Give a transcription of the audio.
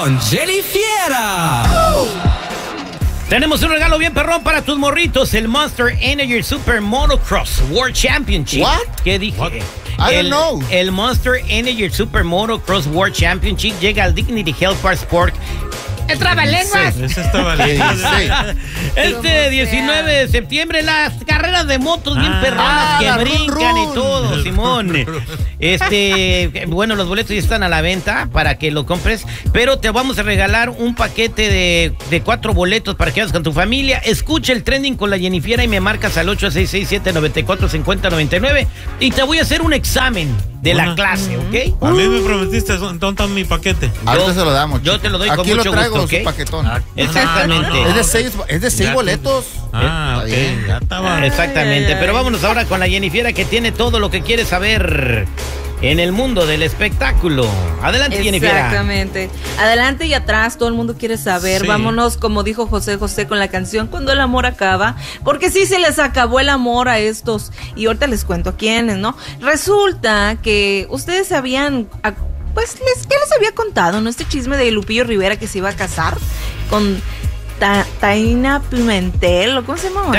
con Jenny Fiera. Tenemos un regalo bien perrón para tus morritos, el Monster Energy Super Motocross World Championship. What? ¿Qué dije? What? I don't know. El Monster Energy Super Motocross World Championship llega al Dignity Health Park Sport. ¡El trabalenguas! Eso estaba Este 19 de septiembre, las carreras de motos bien perronas que brincan y todo, Simón. Bueno, los boletos ya están a la venta para que lo compres, pero te vamos a regalar un paquete de 4 boletos para que vayas con tu familia. Escucha el trending con la Jennifiera y me marcas al 8667-945099 y te voy a hacer un examen de la clase, ¿ok? A mí me prometiste, ¿dónde mi paquete? Ahorita se lo damos. Yo te lo doy con aquí mucho lo traigo, gusto, ¿ok? su paquetón. Exactamente. Es de 6 boletos. Ah, ok. Ya estaba. Exactamente, pero vámonos ahora con la Jennifiera que tiene todo lo que quieres saber en el mundo del espectáculo. Adelante, Jennifiera. Exactamente. Adelante y atrás, todo el mundo quiere saber. Sí. Vámonos, como dijo José José con la canción Cuando el amor acaba, porque sí se les acabó el amor a estos. Y ahorita les cuento a quiénes, ¿no? Resulta que ustedes sabían, pues, ¿qué les había contado, no? Este chisme de Lupillo Rivera que se iba a casar con Taina Pimentel, ¿o cómo se llama?